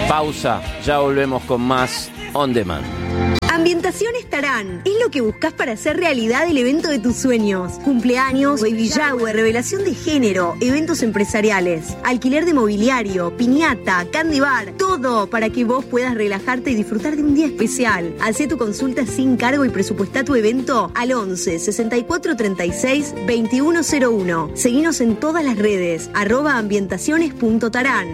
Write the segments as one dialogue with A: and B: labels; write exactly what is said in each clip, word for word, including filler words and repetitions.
A: Pausa, ya volvemos con más On Demand.
B: Ambientaciones Tarán es lo que buscas para hacer realidad el evento de tus sueños. Cumpleaños, baby shower, revelación de género, eventos empresariales, alquiler de mobiliario, piñata, candy bar, todo para que vos puedas relajarte y disfrutar de un día especial. Hacé tu consulta sin cargo y presupuestá tu evento al once sesenta y cuatro treinta y seis veintiuno cero uno. Seguinos en todas las redes, arroba ambientaciones punto tarán.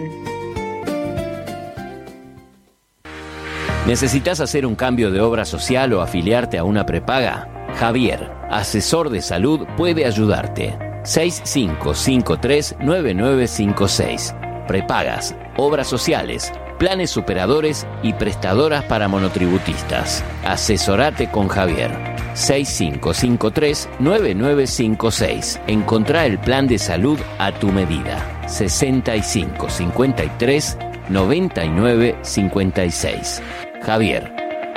A: ¿Necesitas hacer un cambio de obra social o afiliarte a una prepaga? Javier, asesor de salud, puede ayudarte. seis cinco cinco tres nueve nueve cinco seis. Prepagas, obras sociales, planes superadores y prestadoras para monotributistas. Asesorate con Javier. seis cinco cinco tres nueve nueve cinco seis. Encontrá el plan de salud a tu medida. sesenta y cinco cincuenta y tres noventa y nueve cincuenta y seis. Javier.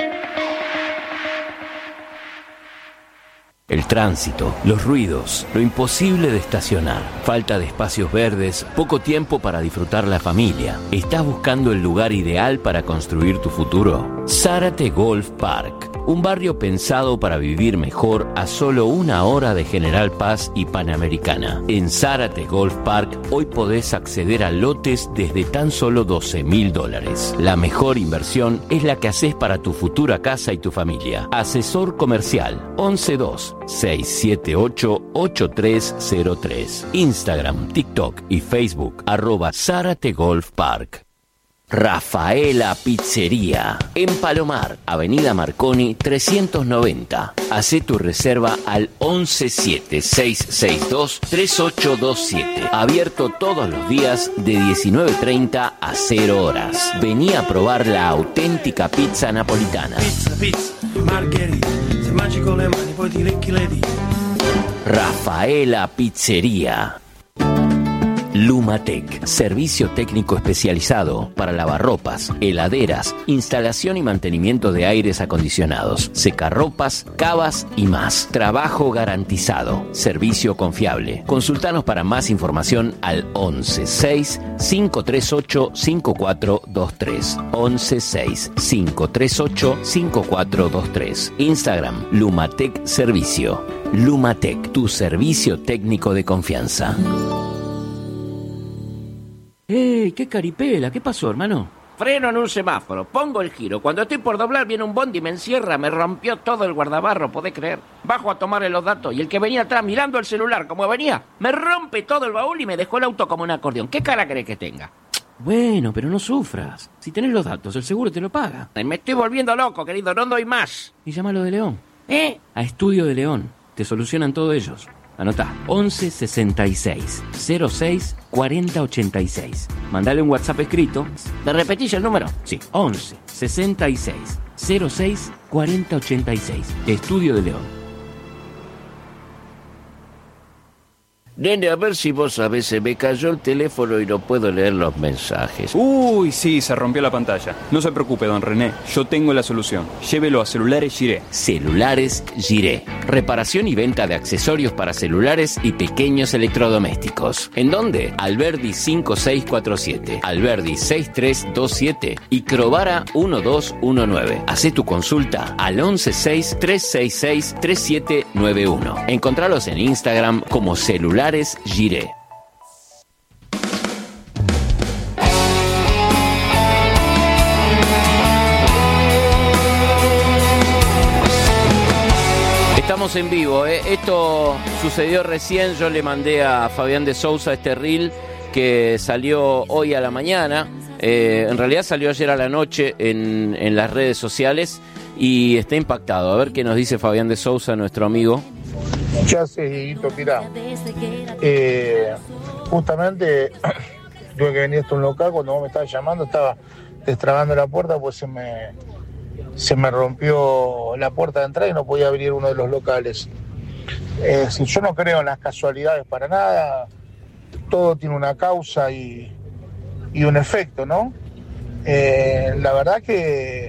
A: El tránsito, los ruidos, lo imposible de estacionar, falta de espacios verdes, poco tiempo para disfrutar la familia. ¿Estás buscando el lugar ideal para construir tu futuro? Zárate Golf Park, un barrio pensado para vivir mejor a solo una hora de General Paz y Panamericana. En Zárate Golf Park hoy podés acceder a lotes desde tan solo doce mil dólares. La mejor inversión es la que haces para tu futura casa y tu familia. Asesor comercial once dos seis siete ocho ocho tres cero tres. Instagram, TikTok y Facebook arroba Zárate Golf Park. Rafaela Pizzería, en Palomar, Avenida Marconi trescientos noventa. Hacé tu reserva al once siete seis seis dos tres ocho dos siete. Abierto todos los días de diecinueve treinta a cero horas. Vení a probar la auténtica pizza napolitana. Pizza, pizza, margherita. Se mangi con le mani, poi ti lecchi le dita. Rafaela Pizzería. Lumatec, servicio técnico especializado para lavarropas, heladeras, instalación y mantenimiento de aires acondicionados, secarropas, cavas y más. Trabajo garantizado, servicio confiable. Consultanos para más información al once seis cinco tres ocho cinco cuatro dos tres. once seis cinco tres ocho cinco cuatro dos tres. Instagram, Lumatec Servicio. Lumatec, tu servicio técnico de confianza. ¡Ey! ¡Qué caripela! ¿Qué pasó, hermano?
C: Freno en un semáforo, pongo el giro. Cuando estoy por doblar viene un bondi y me encierra. Me rompió todo el guardabarro, ¿podés creer? Bajo a tomarle los datos y el que venía atrás mirando el celular como venía, me rompe todo el baúl y me dejó el auto como un acordeón. ¿Qué cara crees que tenga?
A: Bueno, pero no sufras. Si tenés los datos, el seguro te lo paga.
C: Me estoy volviendo loco, querido, no doy más.
A: Y llámalo de León.
C: ¿Eh?
A: A Estudio de León. Te solucionan todo ellos. Anotá, once sesenta y seis cero seis cuarenta ochenta y seis. Mandale un WhatsApp escrito.
C: ¿Me repetís el número?
A: Sí, once sesenta y seis cero seis cuarenta ochenta y seis. Estudio de León.
C: Nene, a ver si vos sabés, se me cayó el teléfono y no puedo leer los mensajes.
D: Uy, sí, se rompió la pantalla. No se preocupe, don René, yo tengo la solución. Llévelo a Celulares Giré.
A: Celulares Giré. Reparación y venta de accesorios para celulares y pequeños electrodomésticos. ¿En dónde? Alberdi cinco seis cuatro siete, Alberdi seis tres dos siete y Crovara uno dos uno nueve. Hacé tu consulta al once seis tres seis seis tres siete nueve uno. Encontralos en Instagram como Celulares Giré. Estamos en vivo, ¿eh? Esto sucedió recién. Yo le mandé a Fabián de Sousa este reel que salió hoy a la mañana. Eh, en realidad salió ayer a la noche en, en las redes sociales y está impactado. A ver qué nos dice Fabián de Sousa, nuestro amigo.
E: ¿Qué haces, Dieguito? Mirá, eh, justamente tuve que venir hasta un local. Cuando vos me estabas llamando estaba destrabando la puerta, pues se me, se me rompió la puerta de entrada y no podía abrir uno de los locales. Eh, si yo no creo en las casualidades para nada, todo tiene una causa y, y un efecto, ¿no? Eh, la verdad que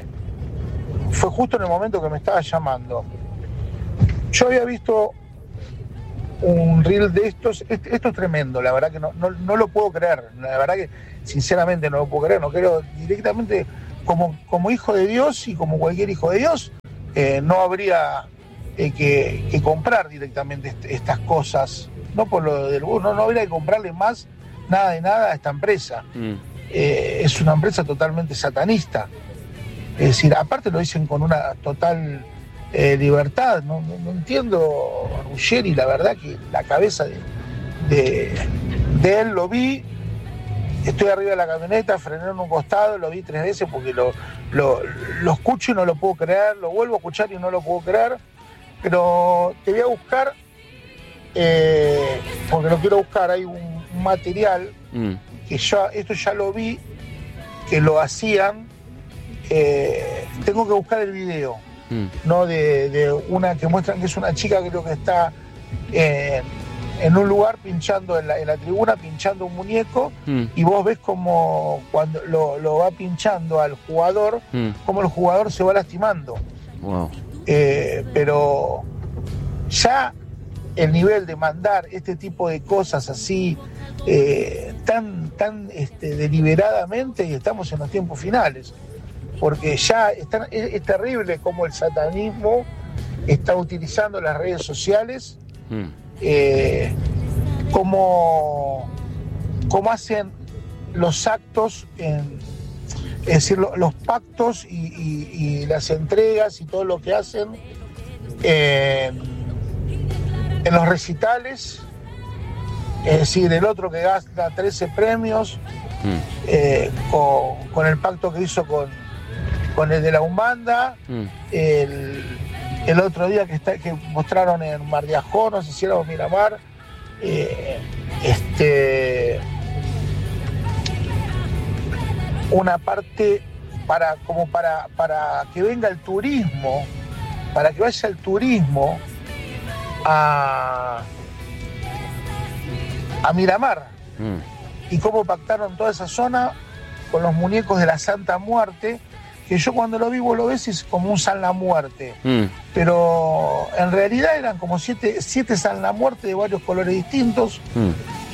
E: fue justo en el momento que me estaba llamando. Yo había visto un reel de estos. Esto, esto es tremendo, la verdad que no, no, no lo puedo creer, la verdad que sinceramente no lo puedo creer, no creo directamente como, como hijo de Dios y como cualquier hijo de Dios, eh, no habría eh, que, que comprar directamente est- estas cosas, no por lo del no, no habría que comprarle más nada de nada a esta empresa. Mm. Eh, es una empresa totalmente satanista, es decir, aparte lo dicen con una total eh, libertad, no, no, no entiendo Ruggeri, la verdad que la cabeza de, de, de él lo vi, estoy arriba de la camioneta, frené en un costado, lo vi tres veces porque lo, lo, lo escucho y no lo puedo creer, lo vuelvo a escuchar y no lo puedo creer, pero te voy a buscar, eh, porque lo quiero buscar, hay un, un material mm. que yo, esto ya lo vi, que lo hacían, eh, tengo que buscar el video, mm. ¿no? De, de una que muestran que es una chica, creo que está en, en un lugar pinchando, en la, en la tribuna, pinchando un muñeco, mm. y vos ves como cuando lo, lo va pinchando al jugador, mm. como el jugador se va lastimando. Wow. Eh, pero ya el nivel de mandar este tipo de cosas así eh, tan, tan este, deliberadamente, y estamos en los tiempos finales, porque ya están, es, es terrible cómo el satanismo está utilizando las redes sociales, mm. eh, cómo, cómo hacen los actos en, es decir, lo, los pactos y, y, y las entregas y todo lo que hacen eh, en los recitales, es decir, el otro que gasta trece premios mm. eh, con, con el pacto que hizo con, con el de la Umbanda, mm. el, el otro día que, está, que mostraron en Mar de Ajó, no sé si era Miramar, eh, este... una parte para como para, para que venga el turismo, para que vaya el turismo a, a Miramar. Mm. Y cómo pactaron toda esa zona con los muñecos de la Santa Muerte, que yo cuando lo vi, vos lo ves, es como un San la Muerte. Mm. Pero en realidad eran como siete, siete San la Muerte de varios colores distintos. Mm.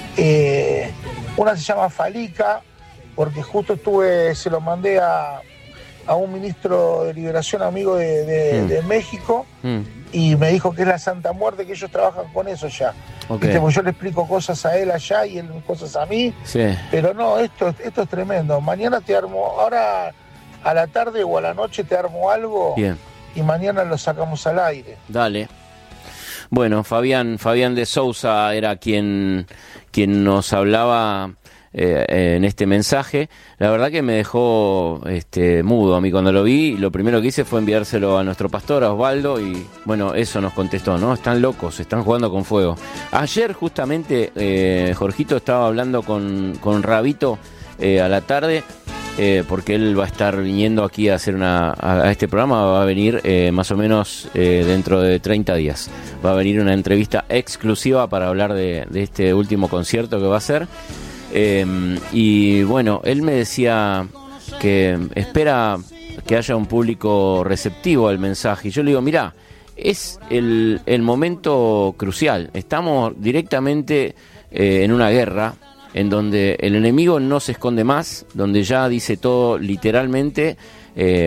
E: Eh, una se llama Falica, porque justo estuve, se lo mandé a, a un ministro de Liberación amigo de, de, mm. de México, mm. y me dijo que es la Santa Muerte, que ellos trabajan con eso ya. Okay. ¿Viste? Pues yo le explico cosas a él allá y él cosas a mí, sí. Pero no, esto, esto es tremendo. Mañana te armo, ahora a la tarde o a la noche te armo algo. Bien. Y mañana lo sacamos al aire.
A: Dale. Bueno, Fabián, Fabián de Sousa era quien, quien nos hablaba Eh, en este mensaje. La verdad que me dejó este, mudo a mí cuando lo vi. Lo primero que hice fue enviárselo a nuestro pastor, a Osvaldo, y bueno, eso nos contestó, ¿no? Están locos, están jugando con fuego. Ayer justamente eh, Jorgito estaba hablando con, con Rabito eh, a la tarde, eh, porque él va a estar viniendo aquí a hacer una a, a este programa, va a venir eh, más o menos eh, dentro de treinta días. Va a venir una entrevista exclusiva para hablar de, de este último concierto que va a hacer. Eh, y bueno, él me decía que espera que haya un público receptivo al mensaje. Y yo le digo, mirá, es el, el momento crucial. Estamos directamente eh, en una guerra en donde el enemigo no se esconde más, donde ya dice todo literalmente, eh,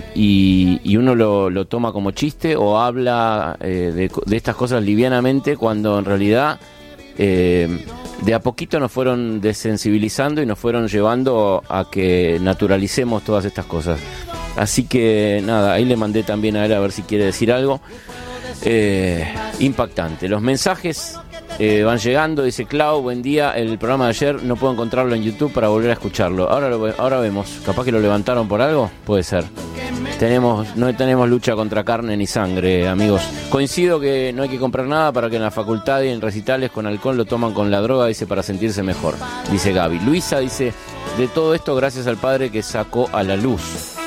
A: y, y uno lo, lo toma como chiste o habla eh, de, de estas cosas livianamente, cuando en realidad Eh, de a poquito nos fueron desensibilizando y nos fueron llevando a que naturalicemos todas estas cosas. Así que nada, ahí le mandé también a él a ver si quiere decir algo. Eh, impactante. Los mensajes eh, van llegando. Dice Clau, buen día. El programa de ayer no puedo encontrarlo en YouTube para volver a escucharlo. Ahora, lo, ahora vemos. Capaz que lo levantaron por algo. Puede ser. Tenemos, no tenemos lucha contra carne ni sangre, amigos. Coincido que no hay que comprar nada para que en la facultad y en recitales con alcohol lo toman con la droga, dice, para sentirse mejor, dice Gaby. Luisa dice, de todo esto gracias al padre que sacó a la luz.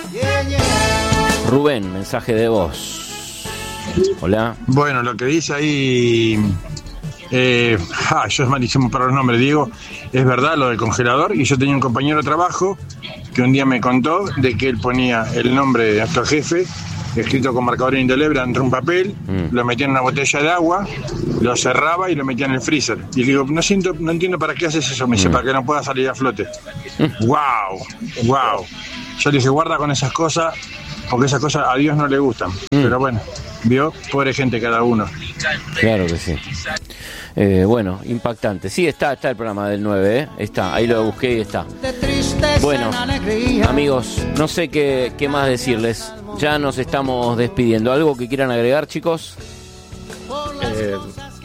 A: Rubén, mensaje de voz. Hola.
F: Bueno, lo que dice ahí, eh, ah, yo es malísimo para los nombres, Diego, es verdad lo del congelador, y yo tenía un compañero de trabajo que un día me contó de que él ponía el nombre de nuestro jefe escrito con marcador indeleble entre un papel, mm. lo metía en una botella de agua, lo cerraba y lo metía en el freezer. Y le digo, no siento, no entiendo para qué haces eso. Me dice, mm. para que no pueda salir a flote. Mm. ¡Wow! ¡Wow! Yo le dije, guarda con esas cosas, porque esas cosas a Dios no le gustan. Mm. Pero bueno, vio, pobre gente cada uno.
A: Claro que sí. Eh, bueno, impactante. Sí, está, está el programa del nueve, ¿eh? Está, ahí lo busqué y está. Bueno, amigos, no sé qué, qué más decirles. Ya nos estamos despidiendo. ¿Algo que quieran agregar, chicos?
G: Eh...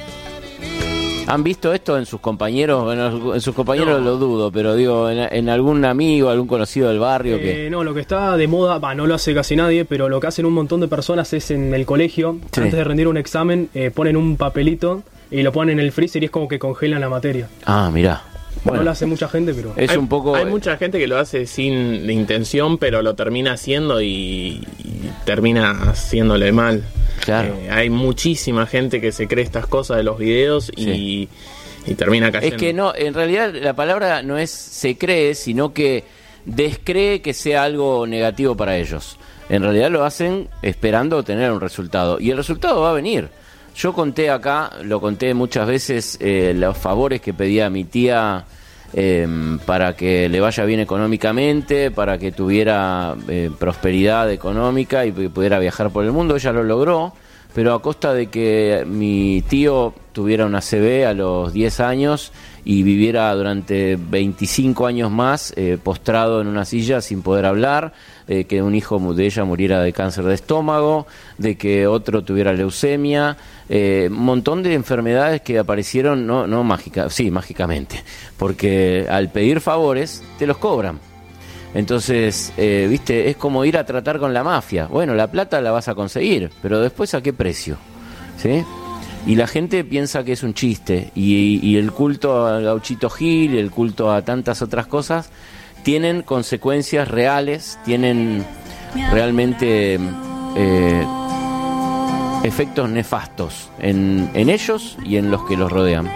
A: ¿Han visto esto en sus compañeros? Bueno, en sus compañeros no. Lo dudo, pero digo, en, en algún amigo, algún conocido del barrio
H: eh,
A: que...
H: No, lo que está de moda, bah, no lo hace casi nadie, pero lo que hacen un montón de personas es en el colegio, sí. Antes de rendir un examen, eh, ponen un papelito y lo ponen en el freezer y es como que congelan la materia.
A: Ah, mirá.
H: Bueno, no lo hace mucha gente, pero...
A: Es
G: hay,
A: un poco...
G: hay mucha gente que lo hace sin intención, pero lo termina haciendo y, y termina haciéndole mal.
A: Claro.
G: Eh, hay muchísima gente que se cree estas cosas de los videos y, sí. y termina cayendo.
A: Es que no, en realidad la palabra no es se cree, sino que descree que sea algo negativo para ellos. En realidad lo hacen esperando tener un resultado. Y el resultado va a venir. Yo conté acá, lo conté muchas veces, eh, los favores que pedía a mi tía eh, para que le vaya bien económicamente, para que tuviera eh, prosperidad económica y pudiera viajar por el mundo. Ella lo logró, pero a costa de que mi tío tuviera una C B a los diez años y viviera durante veinticinco años más eh, postrado en una silla sin poder hablar, eh, que un hijo de ella muriera de cáncer de estómago, de que otro tuviera leucemia, eh, un montón de enfermedades que aparecieron, no, no mágica, sí, mágicamente, porque al pedir favores te los cobran. Entonces, eh, viste, es como ir a tratar con la mafia. Bueno, la plata la vas a conseguir, pero después ¿a qué precio? ¿Sí? Y la gente piensa que es un chiste, y, y el culto a Gauchito Gil, el culto a tantas otras cosas, tienen consecuencias reales, tienen realmente eh, efectos nefastos en, en ellos y en los que los rodean.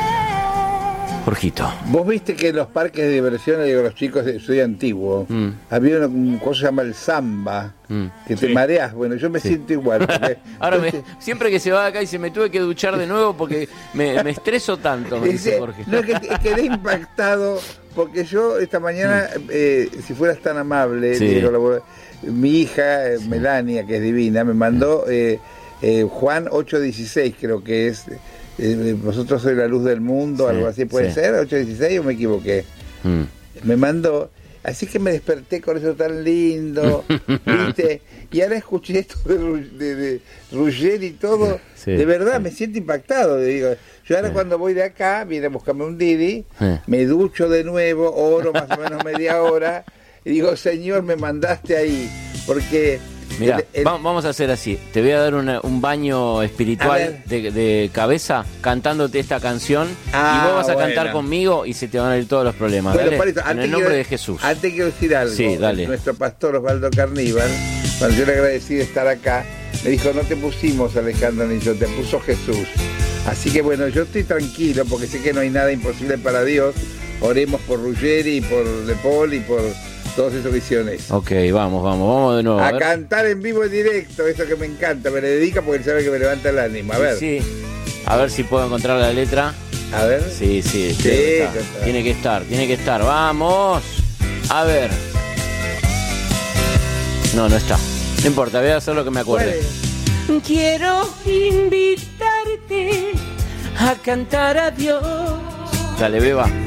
A: Jorgito.
I: Vos viste que en los parques de diversiones, digo, los chicos, soy antiguo, mm. había una, una cosa que se llama el samba, mm. que te sí. mareás. Bueno, yo me sí. siento igual. Porque,
A: Ahora, me, siempre que se va de acá y se me tuve que duchar de nuevo porque me, me estreso tanto, me dice Jorge.
I: No, es que quedé impactado porque yo esta mañana, mm. eh, si fueras tan amable, sí. digo, mi hija, sí. Melania, que es divina, me mandó eh, eh, Juan ocho dieciséis, creo que es... Eh, vosotros sois la luz del mundo, sí, algo así puede sí. ser, ocho dieciséis o me equivoqué. Mm. Me mandó, así que me desperté con eso tan lindo, ¿viste? Y ahora escuché esto de, de, de Ruggeri y todo, sí, de verdad sí. me siento impactado. Digo, yo ahora sí. cuando voy de acá, viene a buscarme un Didi, sí. me ducho de nuevo, oro más o menos media hora, y digo, Señor, me mandaste ahí, porque...
A: Mira, el, el... vamos a hacer así. Te voy a dar una, un baño espiritual de, de cabeza cantándote esta canción ah, y vos vas a bueno. cantar conmigo y se te van a ir todos los problemas. Bueno, dale, eso, en el nombre
I: quiero,
A: de Jesús.
I: Antes quiero decir algo.
A: Sí, dale.
I: Nuestro pastor Osvaldo Carníbal, cuando yo le agradecí de estar acá, me dijo, no te pusimos Alejandro ni yo, te puso Jesús. Así que bueno, yo estoy tranquilo porque sé que no hay nada imposible para Dios. Oremos por Ruggeri y por De Paul y por... todas esas visiones.
A: Ok, vamos, vamos, vamos de nuevo.
I: A, a cantar en vivo en directo, eso que me encanta, me lo dedica porque él sabe que me levanta el ánimo. A ver.
A: Sí, sí. A ver si puedo encontrar la letra.
I: A ver.
A: Sí, sí, sí tiene, que estar. tiene que estar, tiene que estar. Vamos. A ver. No, no está. No importa, voy a hacer lo que me acuerde.
J: Bueno. Quiero invitarte a cantar a Dios.
A: Dale, beba.